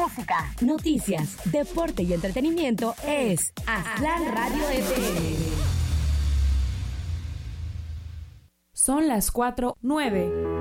música, noticias, deporte y entretenimiento es Aztlán Radio FM. Son las 4:09.